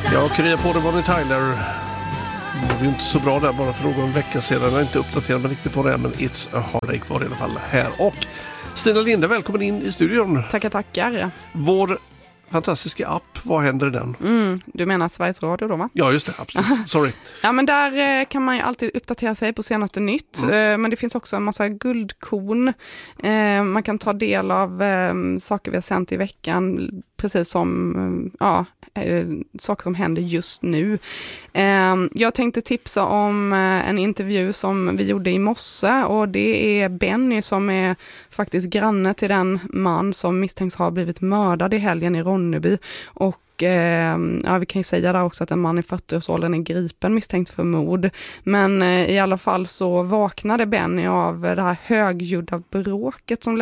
Ja, krya på det, Bonnie Tyler. Det är ju inte så bra där bara för någon vecka sedan. Jag har inte uppdaterat mig riktigt på det, men It's a Heartache var i alla fall här. Och Stina Linde, välkommen in i studion. Tackar. Vår fantastiska app, vad händer i den? Du menar Sveriges Radio då, va? Ja, just det, absolut. Sorry. Ja, men där kan man ju alltid uppdatera sig på senaste nytt. Men det finns också en massa guldkorn. Man kan ta del av saker vi har sänt i veckan, precis som saker som händer just nu. Jag tänkte tipsa om en intervju som vi gjorde i morse, och det är Benny som är faktiskt granne till den man som misstänks ha blivit mördad i helgen i Ronneby. Och vi kan ju säga där också att en man i 40-årsåldern är gripen misstänkt för mord. Men i alla fall så vaknade Benny av det här högljudda bråket som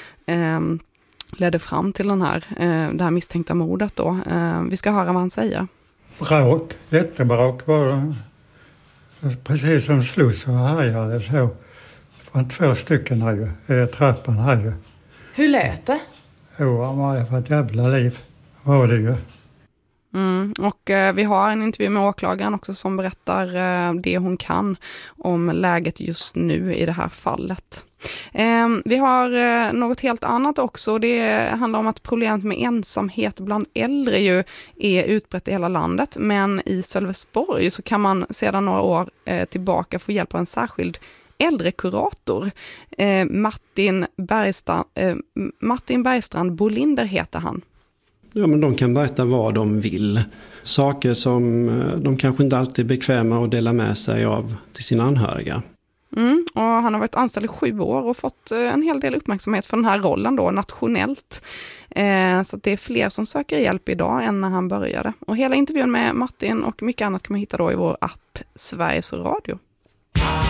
ledde fram till det här misstänkta mordet då. Vi ska höra vad han säger. Bråk, jättebråk var det. Precis som slåss och härjade så. Från 2 stycken här ju, trappan här ju. Hur lät det? Jo, han var för ett jävla liv. Var det ju. Och vi har en intervju med åklagaren också som berättar det hon kan om läget just nu i det här fallet. Vi har något helt annat också. Det handlar om att problemet med ensamhet bland äldre ju är utbrett i hela landet. Men i Sölvesborg så kan man sedan några år tillbaka få hjälp av en särskild äldrekurator. Martin Bergstrand Bolinder heter han. Ja, men de kan berätta vad de vill. Saker som de kanske inte alltid är bekväma att dela med sig av till sina anhöriga. Och han har varit anställd i 7 år och fått en hel del uppmärksamhet för den här rollen då nationellt. Så att det är fler som söker hjälp idag än när han började. Och hela intervjun med Martin och mycket annat kan man hitta då i vår app Sveriges Radio.